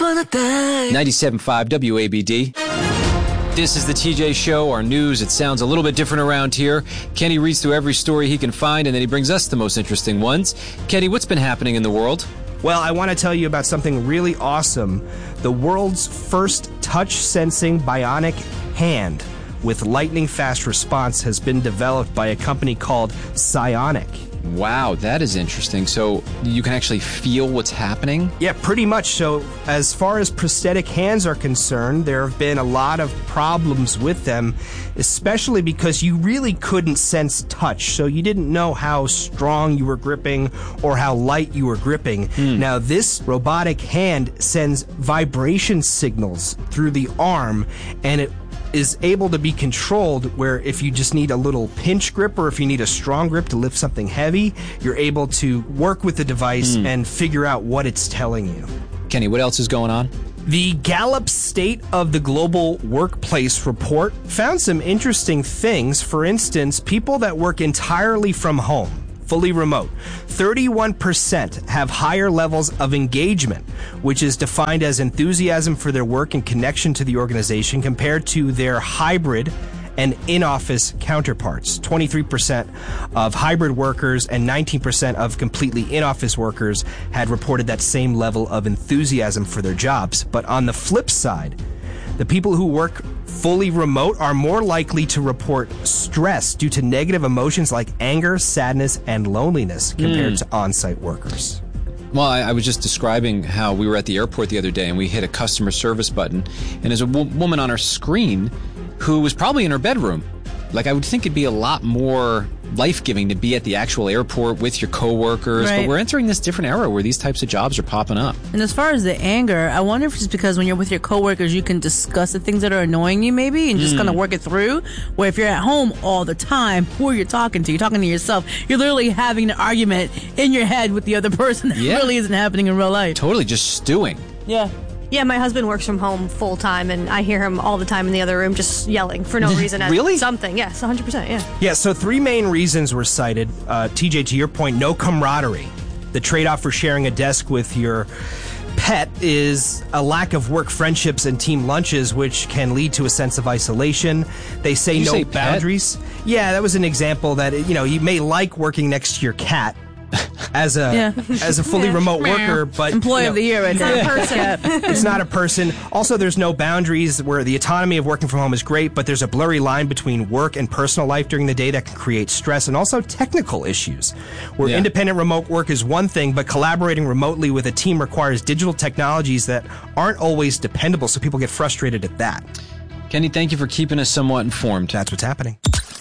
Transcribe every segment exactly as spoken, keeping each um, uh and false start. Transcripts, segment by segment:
wanna die. ninety-seven point five W A B D. This is the T J Show, our news. It sounds a little bit different around here. Kenny reads through every story he can find, and then he brings us the most interesting ones. Kenny, what's been happening in the world? Well, I want to tell you about something really awesome. The world's first touch-sensing bionic hand with lightning-fast response has been developed by a company called Psionic. Wow, that is interesting. So you can actually feel what's happening? Yeah, pretty much. So as far as prosthetic hands are concerned, there have been a lot of problems with them, especially because you really couldn't sense touch. So you didn't know how strong you were gripping or how light you were gripping. Mm. Now, this robotic hand sends vibration signals through the arm, and it is able to be controlled where if you just need a little pinch grip or if you need a strong grip to lift something heavy, you're able to work with the device mm. and figure out what it's telling you. Kenny, what else is going on? The Gallup State of the Global Workplace report found some interesting things. For instance, people that work entirely from home, fully remote, thirty-one percent have higher levels of engagement, which is defined as enthusiasm for their work and connection to the organization compared to their hybrid and in-office counterparts. twenty-three percent of hybrid workers and nineteen percent of completely in-office workers had reported that same level of enthusiasm for their jobs. But on the flip side, the people who work fully remote are more likely to report stress due to negative emotions like anger, sadness, and loneliness compared mm. to on-site workers. Well, I, I was just describing how we were at the airport the other day and we hit a customer service button, and there's a w- woman on our screen who was probably in her bedroom. Like, I would think it'd be a lot more life-giving to be at the actual airport with your coworkers, right. But we're entering this different era where these types of jobs are popping up. And as far as the anger, I wonder if it's because when you're with your coworkers, you can discuss the things that are annoying you maybe and just mm. kind of work it through. Where if you're at home all the time, who are you talking to? You're talking to yourself. You're literally having an argument in your head with the other person that yeah. really isn't happening in real life. Totally, just stewing. Yeah. Yeah, my husband works from home full time, and I hear him all the time in the other room just yelling for no reason. Really? At something. Yes, one hundred percent, yeah. Yeah, so three main reasons were cited. Uh, T J, to your point, no camaraderie. The trade-off for sharing a desk with your pet is a lack of work friendships and team lunches, which can lead to a sense of isolation. They say Did no you say boundaries. Pet? Yeah, that was an example that, you know, you may like working next to your cat as a yeah. as a fully remote worker, but employee you know, of the year, right? It's not a person. It's not a person. Also, there's no boundaries where the autonomy of working from home is great, but there's a blurry line between work and personal life during the day that can create stress and also technical issues. Where yeah. independent remote work is one thing, but collaborating remotely with a team requires digital technologies that aren't always dependable, so people get frustrated at that. Kenny, thank you for keeping us somewhat informed. That's what's happening.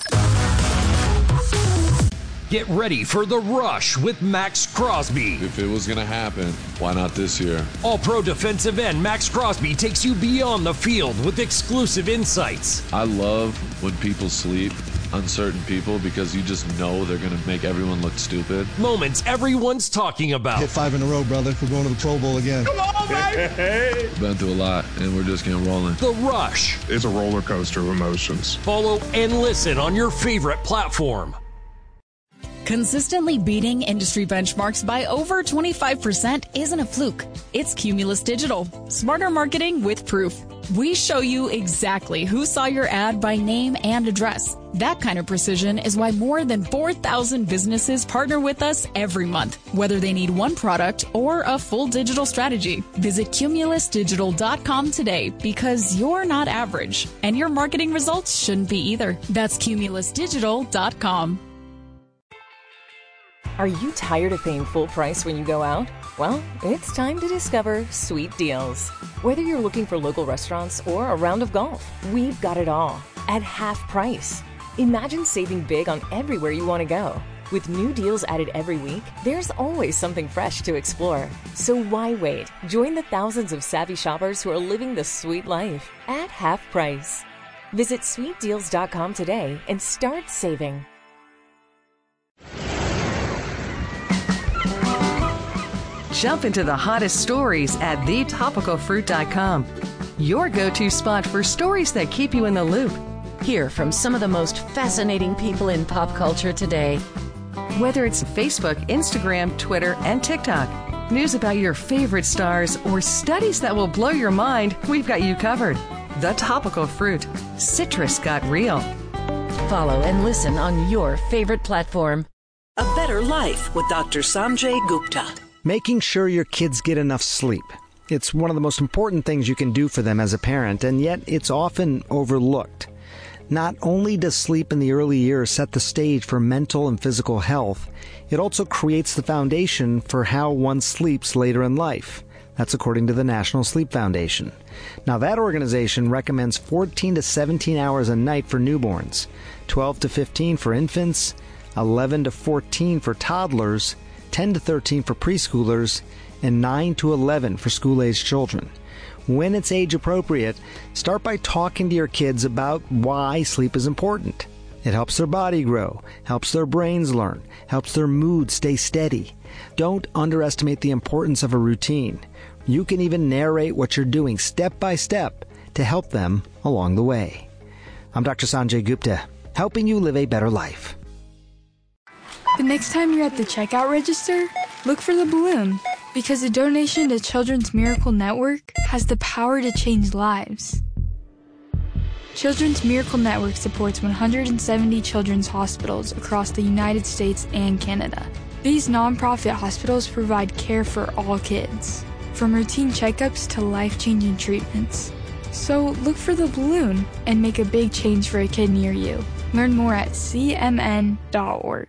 Get ready for The Rush with Max Crosby. If it was going to happen, why not this year? All-pro defensive end Max Crosby takes you beyond the field with exclusive insights. I love when people sleep, uncertain people, because you just know they're going to make everyone look stupid. Moments everyone's talking about. Hit five in a row, brother. We're going to the Pro Bowl again. Come on, baby! Been through a lot, and we're just getting rolling. The Rush. It's a roller coaster of emotions. Follow and listen on your favorite platform. Consistently beating industry benchmarks by over twenty-five percent isn't a fluke. It's Cumulus Digital. Smarter marketing with proof. We show you exactly who saw your ad by name and address. That kind of precision is why more than four thousand businesses partner with us every month, whether they need one product or a full digital strategy. Visit cumulus digital dot com today because you're not average, and your marketing results shouldn't be either. That's cumulus digital dot com. Are you tired of paying full price when you go out? Well, it's time to discover Sweet Deals. Whether you're looking for local restaurants or a round of golf, we've got it all at half price. Imagine saving big on everywhere you want to go. With new deals added every week, there's always something fresh to explore. So why wait? Join the thousands of savvy shoppers who are living the sweet life at half price. Visit sweet deals dot com today and start saving. Jump into the hottest stories at the topical fruit dot com. Your go-to spot for stories that keep you in the loop. Hear from some of the most fascinating people in pop culture today. Whether it's Facebook, Instagram, Twitter, and TikTok, news about your favorite stars, or studies that will blow your mind, we've got you covered. The Topical Fruit. Citrus got real. Follow and listen on your favorite platform. A Better Life with Doctor Sanjay Gupta. Making sure your kids get enough sleep. It's one of the most important things you can do for them as a parent, and yet it's often overlooked. Not only does sleep in the early years set the stage for mental and physical health, it also creates the foundation for how one sleeps later in life. That's according to the National Sleep Foundation. Now, that organization recommends fourteen to seventeen hours a night for newborns, twelve to fifteen for infants, eleven to fourteen for toddlers, ten to thirteen for preschoolers, and nine to eleven for school-aged children. When it's age appropriate, start by talking to your kids about why sleep is important. It helps their body grow, helps their brains learn, helps their mood stay steady. Don't underestimate the importance of a routine. You can even narrate what you're doing step by step to help them along the way. I'm Doctor Sanjay Gupta, helping you live a better life. The next time you're at the checkout register, look for the balloon, because a donation to Children's Miracle Network has the power to change lives. Children's Miracle Network supports one hundred seventy children's hospitals across the United States and Canada. These nonprofit hospitals provide care for all kids, from routine checkups to life-changing treatments. So look for the balloon and make a big change for a kid near you. Learn more at c m n dot org.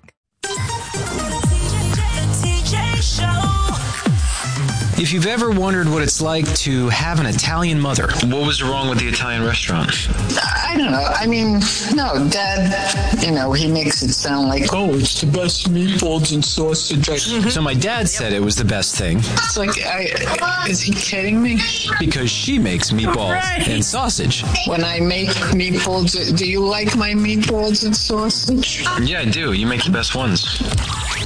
If you've ever wondered what it's like to have an Italian mother, what was wrong with the Italian restaurant? I don't know. I mean, no, Dad, you know, he makes it sound like, oh, it's the best meatballs and sausage. So my dad said it was the best thing. It's like, I, is he kidding me? Because she makes meatballs right. and sausage. When I make meatballs, do you like my meatballs and sausage? Yeah, I do. You make the best ones.